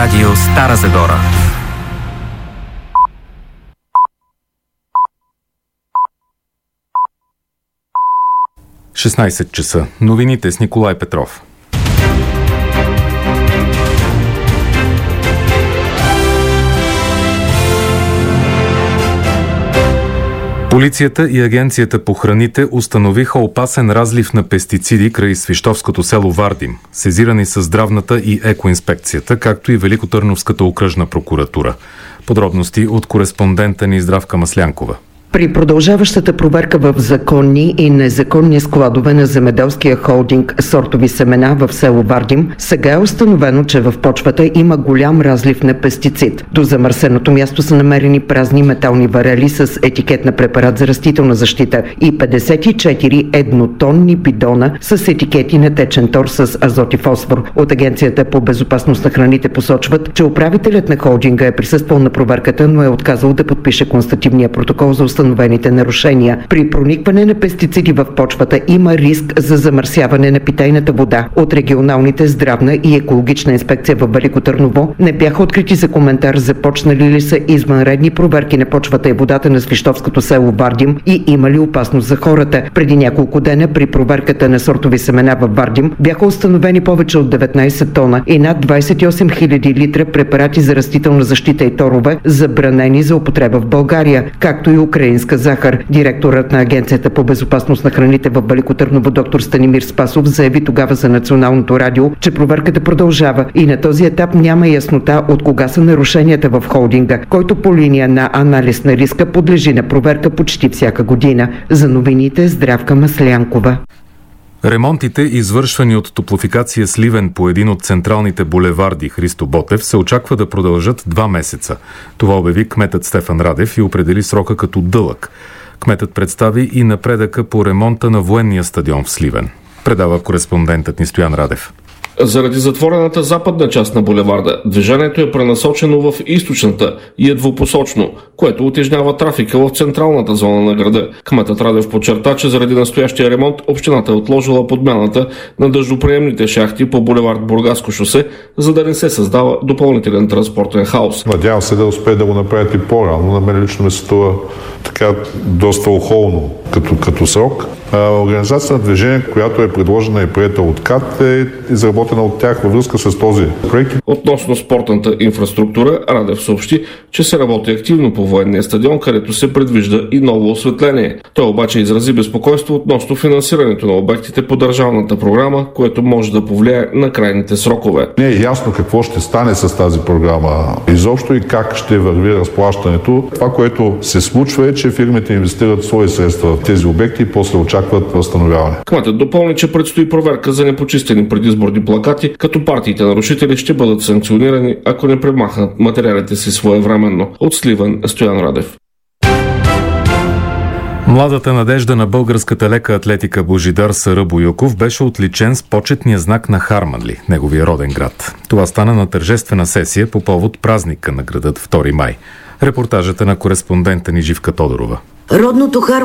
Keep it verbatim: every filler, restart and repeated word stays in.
радио Стара Загора. шестнайсет часа. Новините с Николай Петров. Полицията и Агенцията по храните установиха опасен разлив на пестициди край свищовското село Вардим. Сезирани са здравната и екоинспекцията, както и Великотърновската окръжна прокуратура. Подробности от кореспондента ни Здравка Маслянкова. При продължаващата проверка в законни и незаконни складове на земеделския холдинг Сортови семена в село Вардим, сега е установено, че в почвата има голям разлив на пестицид. До замърсеното място са намерени празни метални варели с етикет на препарат за растителна защита и петдесет и четири еднотонни бидона с етикети на течен тор с азот и фосфор. От Агенцията по безопасност на храните посочват, че управителят на холдинга е присъствал на проверката, но е отказал да подпише констативния протокол за установяване установените нарушения. При проникване на пестициди в почвата има риск за замърсяване на питейната вода. От регионалните здравна и екологична инспекция в Велико Търново не бяха открити за коментар започнали ли са извънредни проверки на почвата и водата на свищовското село Вардим и има ли опасност за хората. Преди няколко дена при проверката на сортови семена в Вардим бяха установени повече от деветнайсет тона и над двайсет и осем хиляди литра препарати за растителна защита и торове, забранени за употреба в България, както и украинска захар. Директорът на Агенцията по безопасност на храните в Велико Търново доктор Станимир Спасов заяви тогава за Националното радио, че проверката продължава и на този етап няма яснота от кога са нарушенията в холдинга, който по линия на анализ на риска подлежи на проверка почти всяка година. За новините Здравка Маслянкова. Ремонтите, извършвани от Топлофикация Сливен по един от централните булеварди Христо Ботев, се очаква да продължат два месеца. Това обяви кметът Стефан Радев и определи срока като дълъг. Кметът представи и напредъка по ремонта на военния стадион в Сливен. Предава кореспондентът ни Стоян Радев. Заради затворената западна част на булеварда, движението е пренасочено в източната и е двупосочно, което утежнява трафика в централната зона на града. Кметът Радев подчерта, че заради настоящия ремонт общината е отложила подмяната на дъждоприемните шахти по булевард Бургаско шосе, за да не се създава допълнителен транспортен хаос. Надявам се да успее да го направят и по-рано. На мен лично ми се това така доста охолно като, като срок. Организация на движение, която е предложена и приета от КАТ, е изработена от тях във връзка с този проект. Относно спортната инфраструктура, Радев съобщи, че се работи активно по военния стадион, където се предвижда и ново осветление. Той обаче изрази безпокойство относно финансирането на обектите по държавната програма, което може да повлияе на крайните срокове. Не е ясно какво ще стане с тази програма изобщо и как ще върви разплащането. Това, което се случва е, че фирмите инвестират свои средства в тези обекти и после очакват възстановяване. Кметът допълни, че предстои проверка за непочистени предизборни плакати, като партиите нарушители ще бъдат санкционирани, ако не премахнат материалите си своевременно. От Сливен, Стоян Радев. Младата надежда на българската лека атлетика Божидар Сара Боюков беше отличен с почетния знак на Харманли, неговия роден град. Това стана на тържествена сесия по повод празника на градът втори май. Репортажът е на кореспондента ни Живка Тодорова. Родното Харманли